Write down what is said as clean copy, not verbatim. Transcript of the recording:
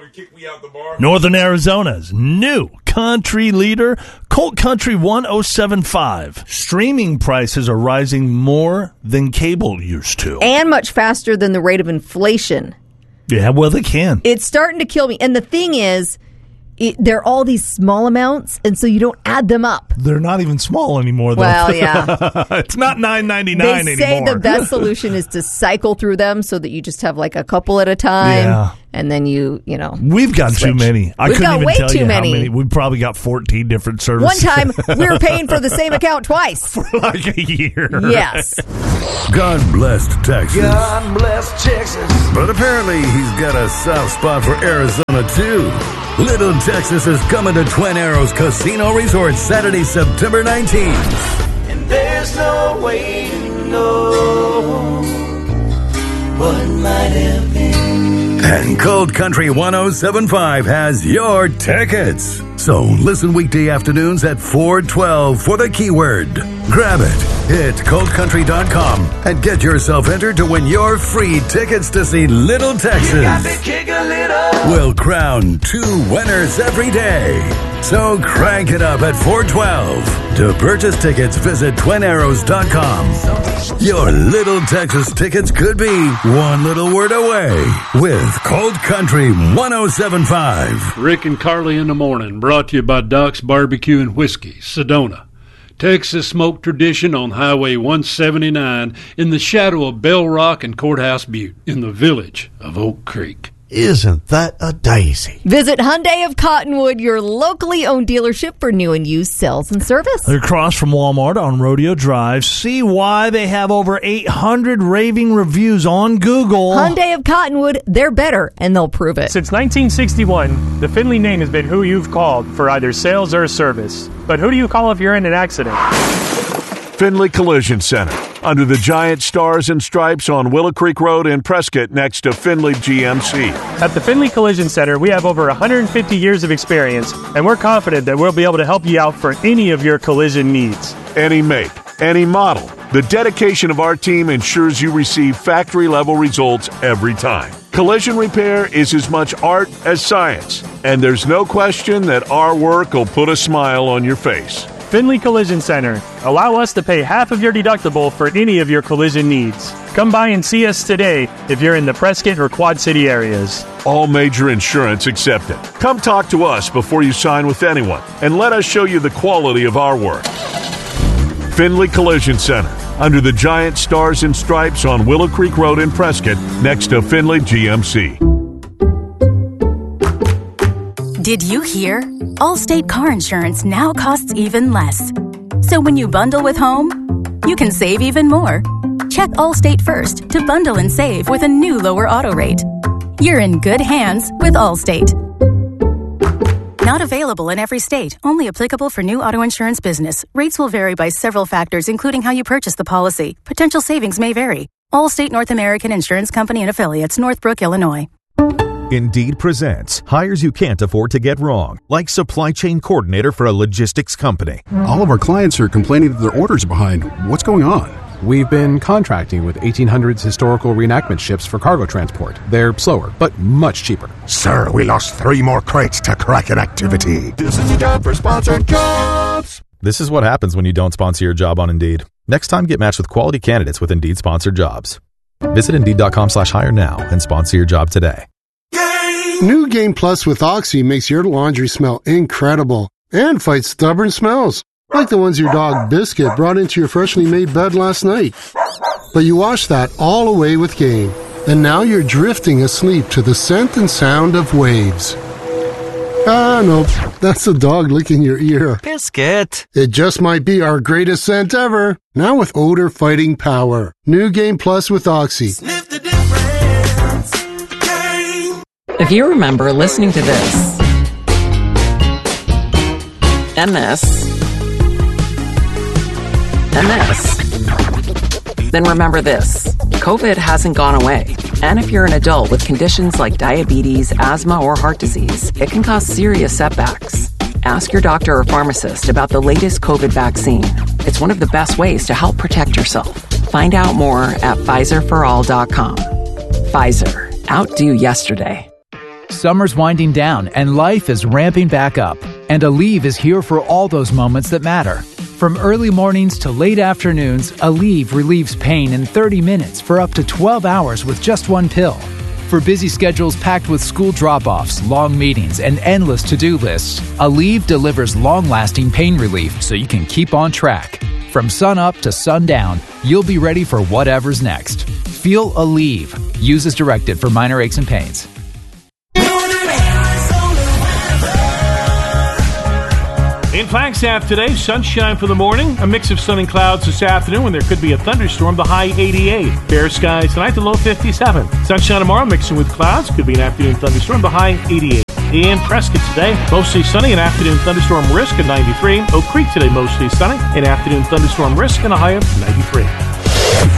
kick me out the bar. Northern Arizona's new country leader, Colt Country 1075. Streaming prices are rising more than cable used to. And much faster than the rate of inflation. Yeah, well, they can. It's starting to kill me. And the thing is, they're all these small amounts, and so you don't add them up. They're not even small anymore, though. Well, yeah. It's not $9.99 anymore. They say the best solution is to cycle through them so that you just have like a couple at a time. Yeah. And then you know. We've got switch. too many. I We've couldn't got even way tell too you many. how many. We've probably got 14 different services. One time, we were paying for the same account twice. For like a year. Yes. God bless Texas. God bless Texas. But apparently he's got a soft spot for Arizona, too. Little Texas is coming to Twin Arrows Casino Resort Saturday, September 19th. And there's no way to know what might have been. And Cold Country 1075 has your tickets. So listen weekday afternoons at 4:12 for the keyword. Grab it, hit coldcountry.com, and get yourself entered to win your free tickets to see Little Texas. Got to kick a little. We'll crown 2 winners every day. So crank it up at 412. To purchase tickets, visit twinarrows.com. Your Little Texas tickets could be one little word away with Cold Country 1075. Rick and Carly in the morning, brought to you by Doc's Barbecue and Whiskey, Sedona. Texas smoke tradition on Highway 179 in the shadow of Bell Rock and Courthouse Butte in the village of Oak Creek. Isn't that a daisy? Visit Hyundai of Cottonwood, your locally owned dealership for new and used sales and service. They're across from Walmart on Rodeo Drive. See why they have over 800 raving reviews on Google. Hyundai of Cottonwood, they're better, and they'll prove it. Since 1961, the Findlay name has been who you've called for either sales or service. But who do you call if you're in an accident? Findlay Collision Center, under the giant stars and stripes on Willow Creek Road in Prescott next to Findlay GMC. At the Findlay Collision Center, we have over 150 years of experience, and we're confident that we'll be able to help you out for any of your collision needs. Any make, any model. The dedication of our team ensures you receive factory-level results every time. Collision repair is as much art as science, and there's no question that our work will put a smile on your face. Findlay Collision Center. Allow us to pay half of your deductible for any of your collision needs. Come by and see us today if you're in the Prescott or Quad City areas. All major insurance accepted. Come talk to us before you sign with anyone, and let us show you the quality of our work. Findlay Collision Center, under the giant stars and stripes on Willow Creek Road in Prescott, next to Findlay GMC. Did you hear? Allstate car insurance now costs even less. So when you bundle with home, you can save even more. Check Allstate first to bundle and save with a new lower auto rate. You're in good hands with Allstate. Not available in every state. Only applicable for new auto insurance business. Rates will vary by several factors, including how you purchase the policy. Potential savings may vary. Allstate North American Insurance Company and Affiliates, Northbrook, Illinois. Indeed presents hires you can't afford to get wrong, like supply chain coordinator for a logistics company. All of our clients are complaining that their orders are behind. What's going on? We've been contracting with 1800s historical reenactment ships for cargo transport. They're slower, but much cheaper. Sir, we lost 3 more crates to Kraken activity. This is your job for sponsored jobs. This is what happens when you don't sponsor your job on Indeed. Next time, get matched with quality candidates with Indeed sponsored jobs. Visit Indeed.com/hire now and sponsor your job today. New Game Plus with Oxy makes your laundry smell incredible and fights stubborn smells, like the ones your dog Biscuit brought into your freshly made bed last night. But you wash that all away with Game, and now you're drifting asleep to the scent and sound of waves. Ah, no, that's the dog licking your ear. Biscuit. It just might be our greatest scent ever, now with odor-fighting power. New Game Plus with Oxy. Sniff the difference. Game. If you remember listening to this, and this, then remember this. COVID hasn't gone away. And if you're an adult with conditions like diabetes, asthma, or heart disease, it can cause serious setbacks. Ask your doctor or pharmacist about the latest COVID vaccine. It's one of the best ways to help protect yourself. Find out more at PfizerForAll.com. Pfizer. Outdo yesterday. Summer's winding down and life is ramping back up. And Aleve is here for all those moments that matter. From early mornings to late afternoons, Aleve relieves pain in 30 minutes for up to 12 hours with just one pill. For busy schedules packed with school drop-offs, long meetings, and endless to-do lists, Aleve delivers long-lasting pain relief so you can keep on track. From sun up to sundown, you'll be ready for whatever's next. Feel Aleve. Use as directed for minor aches and pains. In Flagstaff today, sunshine for the morning, a mix of sun and clouds this afternoon when there could be a thunderstorm, the high 88. Fair skies tonight, the low 57. Sunshine tomorrow, mixing with clouds, could be an afternoon thunderstorm, the high 88. In Prescott today, mostly sunny, an afternoon thunderstorm risk at 93. Oak Creek today, mostly sunny, an afternoon thunderstorm risk and a high of 93.